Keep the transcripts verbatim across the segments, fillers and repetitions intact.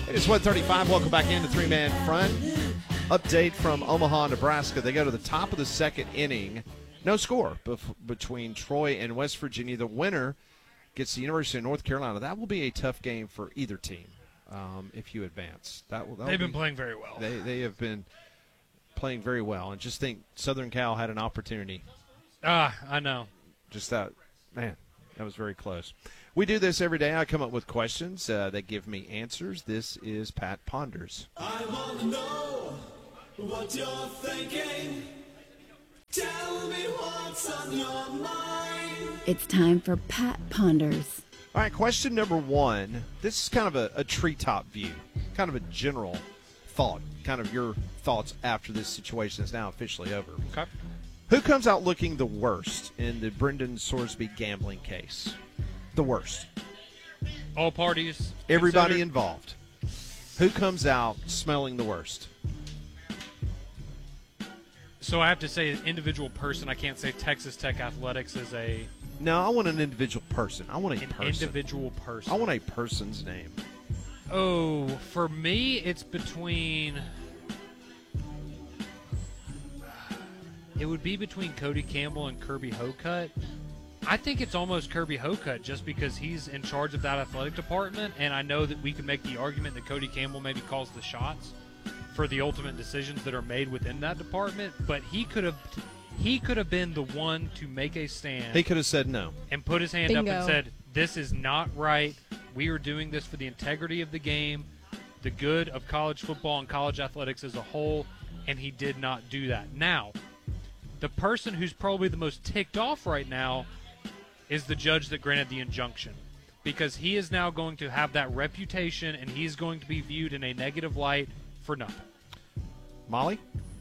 It is one thirty-five. Welcome back into Three-Man Front. Update from Omaha, Nebraska. They go to the top of the second inning. No score bef- between Troy and West Virginia. The winner gets the University of North Carolina. That will be a tough game for either team um, if you advance. That will, They've be, been playing very well. They, they have been playing very well. And just think Southern Cal had an opportunity. Ah, I know. Just that, man, that was very close. We do this every day. I come up with questions uh, that give me answers. This is Pat Ponders. I want to know what you're thinking. Tell me what's on your mind. It's time for Pat Ponders. All right, question number one. This is kind of a, a treetop view, kind of a general thought, kind of your thoughts after this situation is now officially over. Okay. Who comes out looking the worst in the Brendan Sorsby gambling case? The worst. All parties. Everybody considered? involved. Who comes out smelling the worst? So I have to say an individual person. I can't say Texas Tech Athletics is a No, I want an individual person. I want a an person. individual person. I want a person's name. Oh, for me, it's between. It would be between Cody Campbell and Kirby Hocutt. I think it's almost Kirby Hocutt just because he's in charge of that athletic department, and I know that we could make the argument that Cody Campbell maybe calls the shots for the ultimate decisions that are made within that department, but he could have he could have been the one to make a stand. He could have said no. And put his hand Bingo. up and said, this is not right. We are doing this for the integrity of the game, the good of college football and college athletics as a whole, and he did not do that. Now, the person who's probably the most ticked off right now is the judge that granted the injunction, because he is now going to have that reputation and he's going to be viewed in a negative light for nothing. Molly?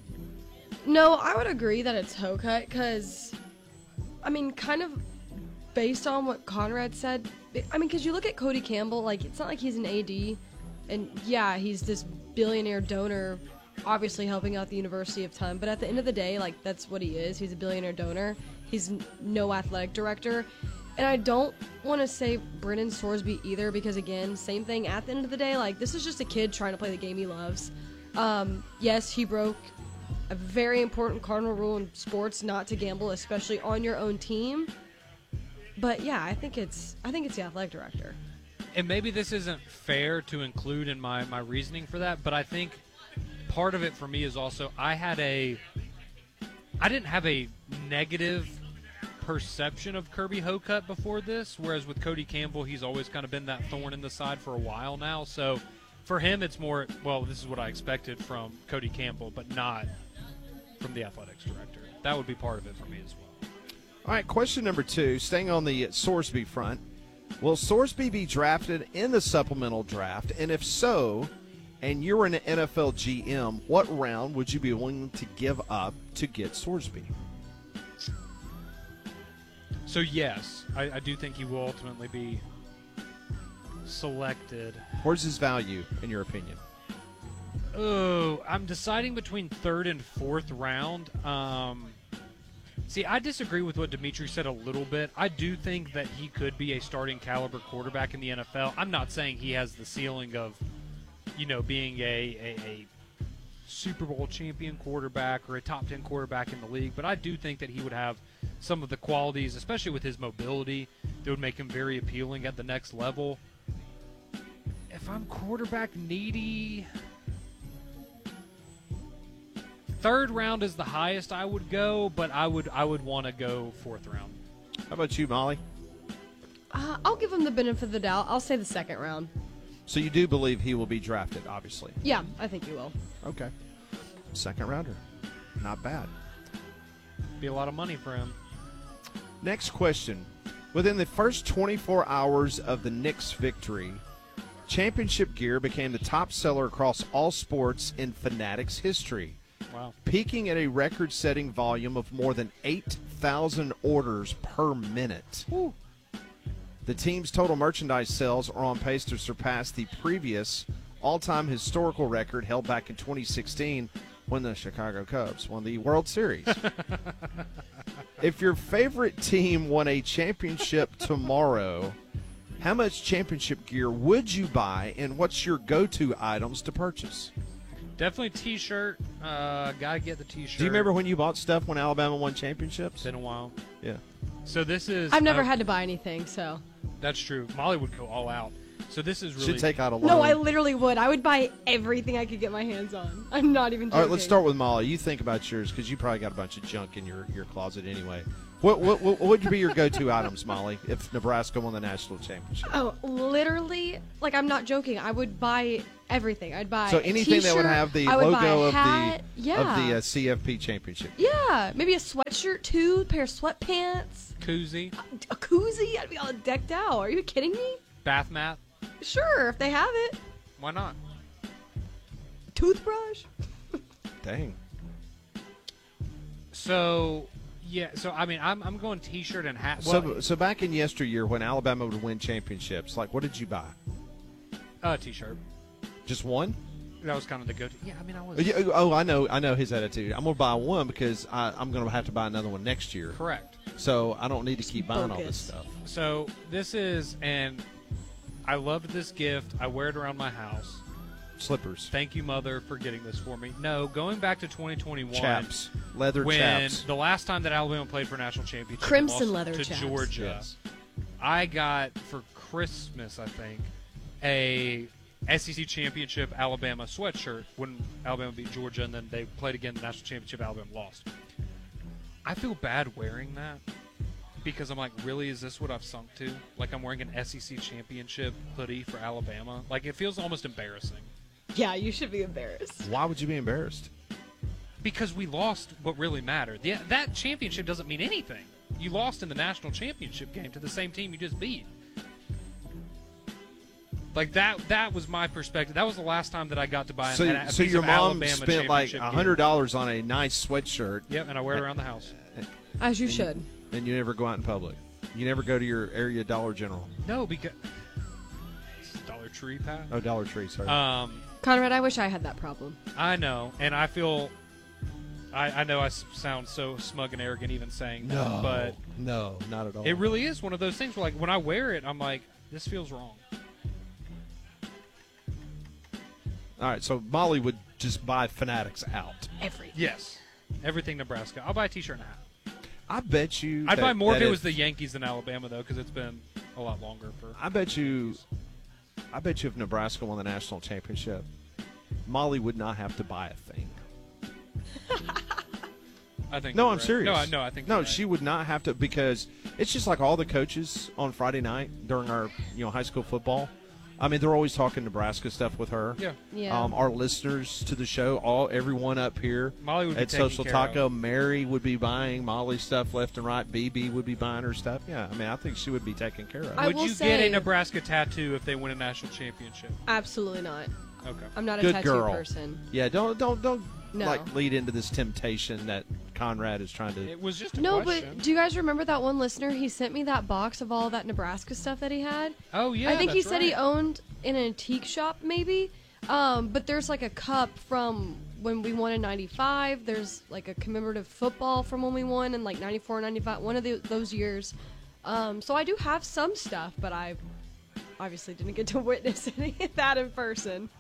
No, I would agree that it's Hocutt because, I mean, kind of based on what Conrad said, I mean, because you look at Cody Campbell, like, it's not like he's an A D, and yeah, he's this billionaire donor, obviously helping out the University of Ton, but at the end of the day, like, that's what he is. He's a billionaire donor. He's n- no athletic director. And I don't want to say Brendan Sorsby either because, again, same thing. At the end of the day, like, this is just a kid trying to play the game he loves. Um, yes, he broke a very important cardinal rule in sports not to gamble, especially on your own team. But, yeah, I think it's I think it's the athletic director. And maybe this isn't fair to include in my, my reasoning for that, but I think part of it for me is also I had a I didn't have a negative perception of Kirby Hocutt before this, whereas with Cody Campbell, he's always kind of been that thorn in the side for a while now. So for him, it's more, well, this is what I expected from Cody Campbell, but not from the athletics director. That would be part of it for me as well. All right, question number two, staying on the Sorsby front. Will Sorsby be drafted in the supplemental draft? And if so, and you're an N F L G M, what round would you be willing to give up to get Sorsby? So, yes, I, I do think he will ultimately be selected. Where's his value, in your opinion? Oh, I'm deciding between third and fourth round. Um, see, I disagree with what Dimitri said a little bit. I do think that he could be a starting caliber quarterback in the N F L. I'm not saying he has the ceiling of, you know, being a, a, a Super Bowl champion quarterback or a top ten quarterback in the league, but I do think that he would have some of the qualities, especially with his mobility, that would make him very appealing at the next level. If I'm quarterback needy, third round is the highest I would go, but I would I would want to go fourth round. How about you, Molly? Uh, I'll give him the benefit of the doubt. I'll say the second round. So you do believe he will be drafted, obviously? Yeah, I think you will. Okay. Second rounder. Not bad. Be a lot of money for him. Next question. Within the first twenty-four hours of the Knicks' victory, championship gear became the top seller across all sports in Fanatics history, Wow. peaking at a record-setting volume of more than eight thousand orders per minute. Woo. The team's total merchandise sales are on pace to surpass the previous all-time historical record held back in twenty sixteen when the Chicago Cubs won the World Series. If your favorite team won a championship tomorrow, How much championship gear would you buy, and what's your go-to items to purchase? Definitely T-shirt. Uh, gotta get the T-shirt. Do you remember when you bought stuff when Alabama won championships? It's been a while. Yeah. So this is. I've never uh, had to buy anything, so. That's true. Molly would go all out. So this is really. Should take out a loan. No, I literally would. I would buy everything I could get my hands on. I'm not even joking. All right, let's start with Molly. You think about yours because you probably got a bunch of junk in your, your closet anyway. What what what would be your go-to items, Molly, if Nebraska won the national championship? Oh, literally, like I'm not joking. I would buy everything. I'd buy So a anything that would t-shirt, have the I would buy logo a of hat. the yeah. of the uh, C F P championship. Yeah, maybe a sweatshirt too, a pair of sweatpants, koozie, a koozie. I'd be all decked out. Are you kidding me? bath mat. Sure, if they have it. Why not? Toothbrush. Dang. So yeah. So I mean, I'm I'm going T-shirt and hat. So Well, so back in yesteryear when Alabama would win championships, like what did you buy? uh, T-shirt. Just one? That was kind of the go-to. Yeah, I mean, I was Oh, yeah, oh, I know, I know his attitude. I'm gonna buy one because I, I'm gonna have to buy another one next year. correct. So I don't need to keep buying all this Focus. stuff. So this is, and I loved this gift. I wear it around my house. Slippers, Thank you, Mother, for getting this for me. No, going back to twenty twenty-one. chaps, leather When chaps. the last time that Alabama played for a national championship, and Crimson lost leather to chaps. Georgia, Yes. I got for Christmas, I think, a S E C championship Alabama sweatshirt when Alabama beat Georgia, and then they played again the national championship. Alabama lost. I feel bad wearing that because I'm like, really, is this what I've sunk to? Like I'm wearing an S E C championship hoodie for Alabama. Like it feels almost embarrassing. Yeah, you should be embarrassed. Why would you be embarrassed? Because we lost what really mattered. Yeah, that championship doesn't mean anything. You lost in the national championship game to the same team you just beat. Like that that was my perspective. That was the last time that I got to buy an, So, a so piece your of mom Alabama spent like championship a gear. hundred dollars on a nice sweatshirt, Yep, and I wear it around the house. As you should. and you never go out in public. You never go to your area Dollar General. No, because Dollar Tree, Pat. Oh, Dollar Tree. Sorry. Um, Conrad, I wish I had that problem. I know, and I feel. I, I know I s- sound so smug and arrogant even saying that, no, but no, not at all. it really is one of those things where, like, when I wear it, I'm like, this feels wrong. All right, so Molly would just buy Fanatics out. Everything. Yes, everything Nebraska. I'll buy a T-shirt and a hat. I bet you. I'd that- buy more if that it was the Yankees than Alabama, though, because it's been a lot longer for. I bet you. I bet you if Nebraska won the national championship, Molly would not have to buy a thing. I think. No, you're I'm right. serious. No, I no, I think. no. you're right. She would not have to because it's just like all the coaches on Friday night during our you know high school football. I mean, they're always talking Nebraska stuff with her. Yeah. Yeah. Um, our listeners to the show, all everyone up here Molly would be at taken Social care Taco, of. Mary would be buying Molly stuff left and right. B B would be buying her stuff. Yeah, I mean, I think she would be taken care of. I Would will you get a say- Nebraska tattoo if they win a national championship? Absolutely not. Okay. I'm not a Good tattoo girl. person. Yeah, don't don't don't No. like lead into this temptation that Conrad is trying to. It was just a No, question. but do you guys remember that one listener? He sent me that box of all that Nebraska stuff that he had. Oh yeah, I think he that's said he right. owned an antique shop, maybe. Um, but there's like a cup from when we won in ninety-five. There's like a commemorative football from when we won in like ninety-four, ninety-five, one of the, those years. Um, so I do have some stuff, but I obviously didn't get to witness any of that in person.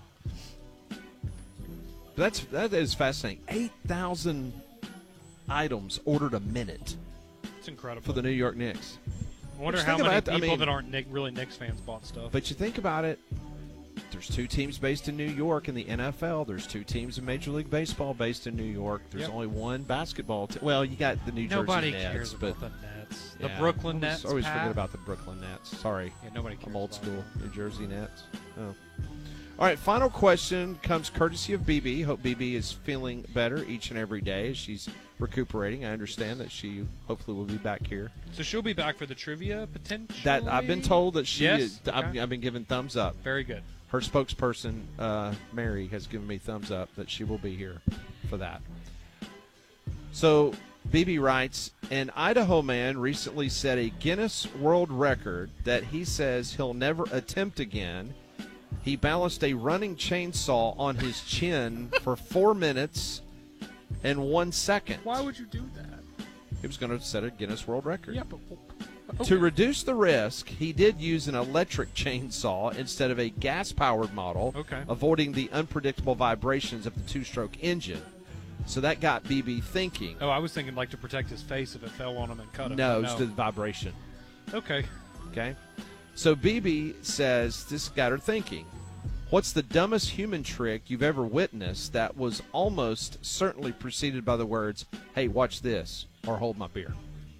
That's that is fascinating. Eight thousand items ordered a minute It's incredible. for the New York Knicks. I wonder Just how think many about it, I people mean- that aren't Nick, really Knicks fans bought stuff. But you think about it, there's two teams based in New York in the N F L. There's two teams in Major League Baseball based in New York. There's Yep. only one basketball team. Well, you got the New Nobody Jersey Nets, cares but about the Nets. The yeah, Brooklyn I always, Nets. always Pat. forget about the Brooklyn Nets. Sorry, Yeah, nobody cares. I'm old about school. them. New Jersey Nets. Oh. All right, final question comes courtesy of B B. Hope B B is feeling better each and every day as she's recuperating. I understand that she hopefully will be back here. So she'll be back for the trivia potentially. That I've been told that she Yes? is. I've, Okay. I've been given thumbs up. Very good. Her spokesperson, uh, Mary, has given me thumbs up that she will be here for that. So B B writes, an Idaho man recently set a Guinness World Record that he says he'll never attempt again. He balanced a running chainsaw on his chin for four minutes and one second. Why would you do that? He was going to set a Guinness World Record. Yeah, but To reduce the risk, he did use an electric chainsaw instead of a gas-powered model, Okay. avoiding the unpredictable vibrations of the two-stroke engine. So that got B B thinking. Oh, I was thinking like to protect his face if it fell on him and cut him. No, but it's the vibration. Okay. Okay? So B B says this got her thinking. What's the dumbest human trick you've ever witnessed that was almost certainly preceded by the words, hey, watch this, or hold my beer?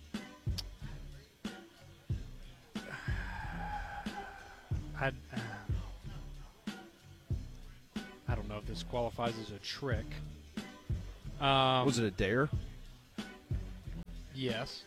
I, uh, I don't know if this qualifies as a trick. Um, Was it a dare? Yes.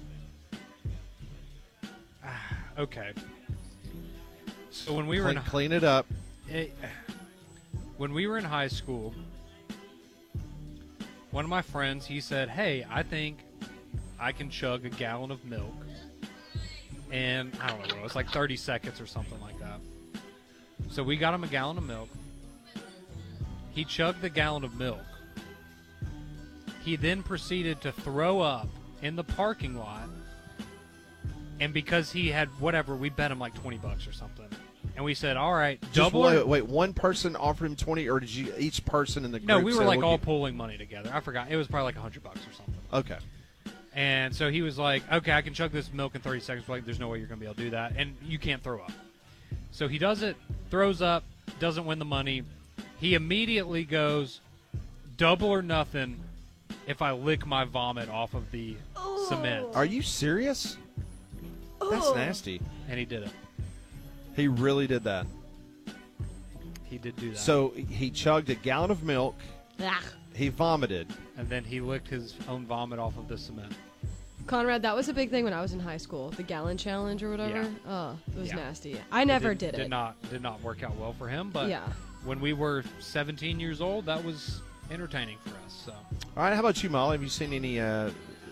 Ah, okay. So when we were in Clean, clean it up. it, when we were in high school, one of my friends, he said, "Hey, I think I can chug a gallon of milk." And I don't know what it was, like thirty seconds or something like that. So we got him a gallon of milk. He chugged the gallon of milk. He then proceeded to throw up in the parking lot. And because he had whatever, we bet him like twenty bucks or something. And we said, all right, Just double wait, or- wait, one person offered him twenty, or did you each person in the group No, we were say, like "We'll all give-" pooling money together. I forgot. It was probably like a hundred bucks or something. Okay. And so he was like, okay, I can chug this milk in thirty seconds. We're like, there's no way you're going to be able to do that. And you can't throw up. So he does it, throws up, doesn't win the money. He immediately goes, double or nothing if I lick my vomit off of the cement. Are you serious? That's Oh. nasty. And he did it. He really did that. He did do that. So he chugged a gallon of milk. Ugh. He vomited. and then he licked his own vomit off of the cement. Conrad, that was a big thing when I was in high school. The gallon challenge or whatever. Yeah. Oh, it was Yeah. nasty. I never did, did, did it. not did not work out well for him, but Yeah. when we were seventeen years old, that was entertaining for us. So All right, how about you, Molly? Have you seen any uh,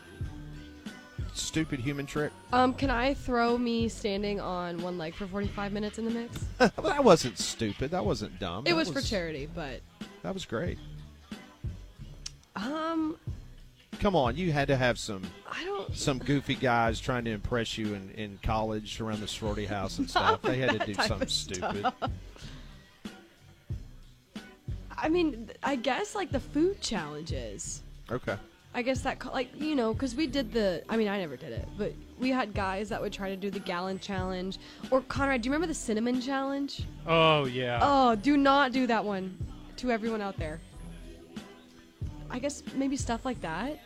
stupid human trick? Um, can I throw me standing on one leg for forty-five minutes in the mix? Well, that wasn't stupid. That wasn't dumb. It That was for charity, but That was great. um, Come on, you had to have some I don't. some goofy guys trying to impress you in, in college around the sorority house and stuff. They had to that do type something of stupid. I mean, th- I guess like the food challenges. Okay. I guess that co- like you know because we did the. I mean, I never did it, but we had guys that would try to do the gallon challenge. Or Conrad, do you remember the cinnamon challenge? oh yeah, Oh, do not do that one to everyone out there. I guess maybe stuff like that.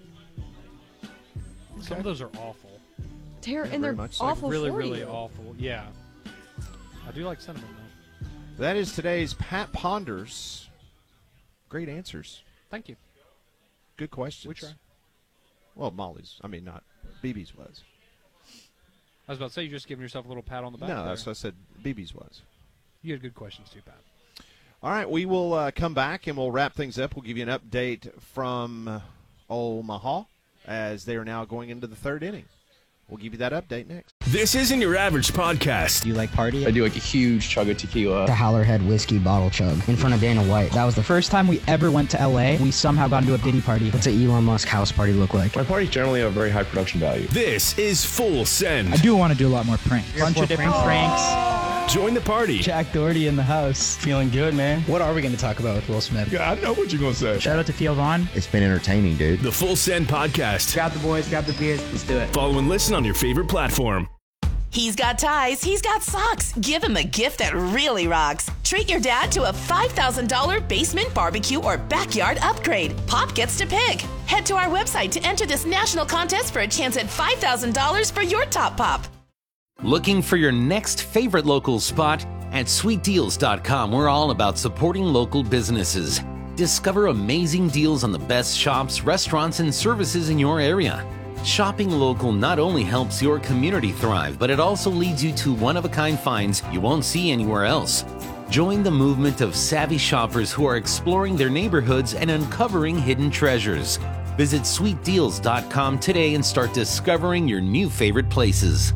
some of those are awful. Ter- Yeah, and they're very much so. awful really, for really you. awful. Yeah, I do like cinnamon though. That is today's Pat Ponders. Great answers. Thank you. Good questions. We try. Well, Molly's. I mean, not B B's was. I was about to say, you're just giving yourself a little pat on the back. No, there. that's what I said. B B's was. You had good questions too, Pat. All right, we will uh, come back and we'll wrap things up. We'll give you an update from uh, Omaha as they are now going into the third inning. We'll give you that update next. This isn't your average podcast. Do you like party? I do like a huge chug of tequila. The Howlerhead whiskey bottle chug in front of Dana White. That was the first time we ever went to L A. We somehow got into a Diddy party. What's an Elon Musk house party look like? My parties generally have very high production value. This is Full Send. I do want to do a lot more pranks. Bunch of different pranks. Join the party. Jack Doherty in the house. Feeling good, man. What are we going to talk about with Will Smith? Yeah, I know what you're going to say. Shout out to Field On. It's been entertaining, dude. The Full Send podcast. Grab the boys, grab the beers. Let's do it. Follow and listen on your favorite platform. He's got ties, he's got socks. Give him a gift that really rocks. Treat your dad to a five thousand dollars basement barbecue or backyard upgrade. Pop gets to pick. Head to our website to enter this national contest for a chance at five thousand dollars for your top pop. Looking for your next favorite local spot? At sweet deals dot com, we're all about supporting local businesses. Discover amazing deals on the best shops, restaurants, and services in your area. Shopping local not only helps your community thrive, but it also leads you to one-of-a-kind finds you won't see anywhere else. Join the movement of savvy shoppers who are exploring their neighborhoods and uncovering hidden treasures. Visit sweet deals dot com today and start discovering your new favorite places.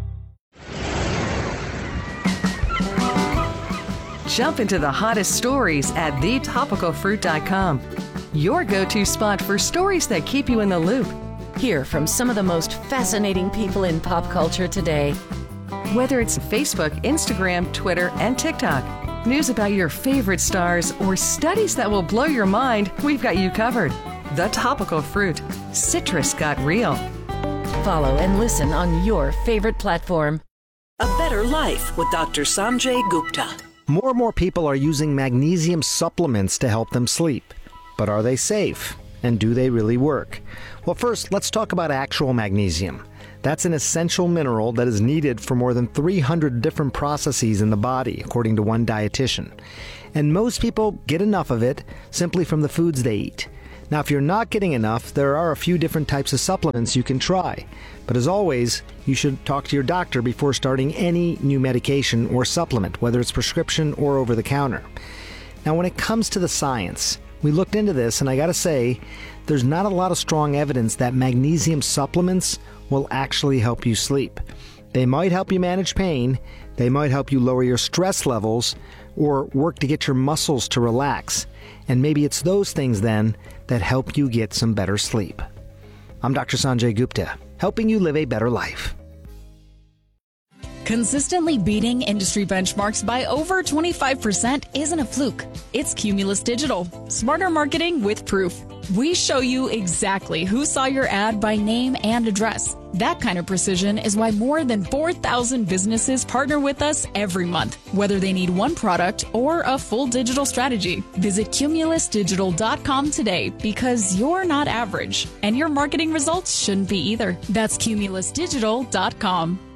Jump into the hottest stories at the topical fruit dot com. Your go-to spot for stories that keep you in the loop. Hear from some of the most fascinating people in pop culture today. Whether it's Facebook, Instagram, Twitter, and TikTok, news about your favorite stars, or studies that will blow your mind, we've got you covered. The Topical Fruit. Citrus got real. Follow and listen on your favorite platform. A Better Life with Doctor Sanjay Gupta. More and more people are using magnesium supplements to help them sleep. But are they safe? And do they really work? Well, first, let's talk about actual magnesium. That's an essential mineral that is needed for more than three hundred different processes in the body, according to one dietitian. And most people get enough of it simply from the foods they eat. Now, if you're not getting enough, there are a few different types of supplements you can try. But as always, you should talk to your doctor before starting any new medication or supplement, whether it's prescription or over the counter. Now, when it comes to the science, we looked into this, and I gotta say, there's not a lot of strong evidence that magnesium supplements will actually help you sleep. They might help you manage pain, they might help you lower your stress levels, or work to get your muscles to relax. And maybe it's those things then that help you get some better sleep. I'm Doctor Sanjay Gupta, helping you live a better life. Consistently beating industry benchmarks by over twenty-five percent isn't a fluke. It's Cumulus Digital. Smarter marketing with proof. We show you exactly who saw your ad by name and address. That kind of precision is why more than four thousand businesses partner with us every month, whether they need one product or a full digital strategy. Visit cumulus digital dot com today, because you're not average, and your marketing results shouldn't be either. That's cumulus digital dot com.